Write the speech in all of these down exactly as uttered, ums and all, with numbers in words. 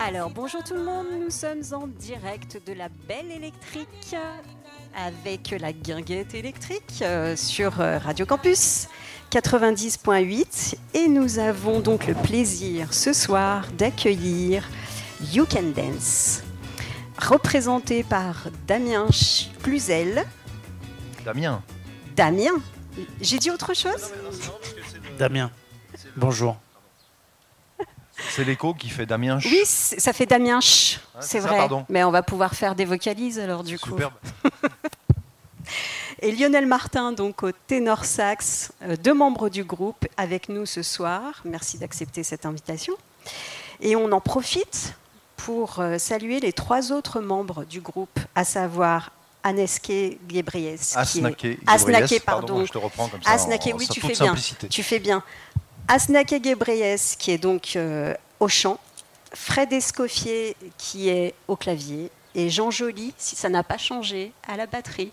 Alors, bonjour tout le monde, nous sommes en direct de la Belle Électrique avec la guinguette électrique euh, sur euh, Radio Campus quatre-vingt-dix point huit et nous avons donc le plaisir ce soir d'accueillir You Can Dance, représenté par Damien Cluzel. Damien. Damien, j'ai dit autre chose ? Damien, bonjour. C'est l'écho qui fait Damien. Oui, ça fait Damien Ch, ah, c'est, c'est ça, vrai. Pardon. Mais on va pouvoir faire des vocalises alors du Superbe. coup. Et Lionel Martin, donc au ténor sax, euh, deux membres du groupe avec nous ce soir. Merci d'accepter cette invitation. Et on en profite pour euh, saluer les trois autres membres du groupe, à savoir Aneske Ghebreyesus. Asnake Asnake, pardon. pardon. Je te reprends comme ça. Asnake, en, oui, en tu toute fais bien. simplicité. Tu fais bien. Asnake Ghebreyesus, qui est donc euh, au chant, Fred Escoffier, qui est au clavier, et Jean Joly, si ça n'a pas changé, à la batterie.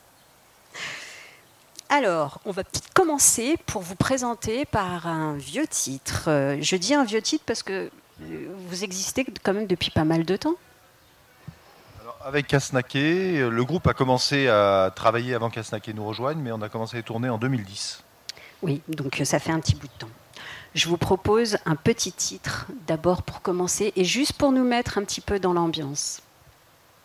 Alors, on va peut-être commencer pour vous présenter par un vieux titre. Euh, je dis un vieux titre parce que euh, vous existez quand même depuis pas mal de temps. Alors, avec Asnake, le groupe a commencé à travailler avant qu'Asnake nous rejoigne, mais on a commencé à tourner en deux mille dix. Oui, donc ça fait un petit bout de temps. Je vous propose un petit titre, d'abord pour commencer, et juste pour nous mettre un petit peu dans l'ambiance.